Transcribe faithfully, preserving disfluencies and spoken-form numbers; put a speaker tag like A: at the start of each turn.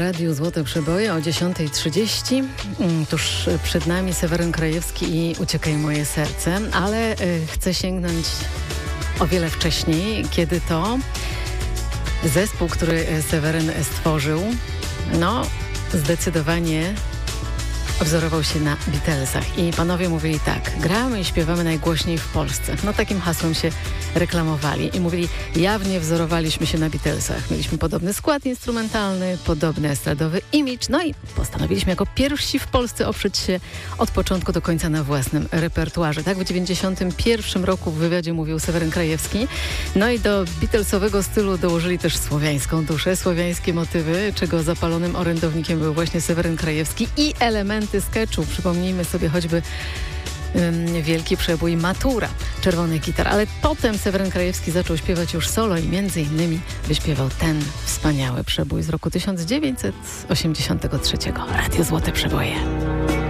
A: Radiu Złote Przeboje o dziesiąta trzydzieści. Tuż przed nami Seweryn Krajewski i Uciekaj moje serce, ale chcę sięgnąć o wiele wcześniej, kiedy to zespół, który Seweryn stworzył, no zdecydowanie wzorował się na Beatlesach i panowie mówili tak: gramy i śpiewamy najgłośniej w Polsce. No takim hasłem się reklamowali i mówili, jawnie wzorowaliśmy się na Beatlesach. Mieliśmy podobny skład instrumentalny, podobny estradowy imidż, no i postanowiliśmy jako pierwsi w Polsce oprzeć się od początku do końca na własnym repertuarze. Tak w dziewięćdziesiątym pierwszym roku w wywiadzie mówił Seweryn Krajewski. No i do Beatlesowego stylu dołożyli też słowiańską duszę, słowiańskie motywy, czego zapalonym orędownikiem był właśnie Seweryn Krajewski i elementy sketchu. Przypomnijmy sobie choćby um, wielki przebój Matura czerwonych gitar. Ale potem Seweryn Krajewski zaczął śpiewać już solo i między innymi wyśpiewał ten wspaniały przebój z roku tysiąc dziewięćset osiemdziesiątego trzeciego. Radio Złote Przeboje.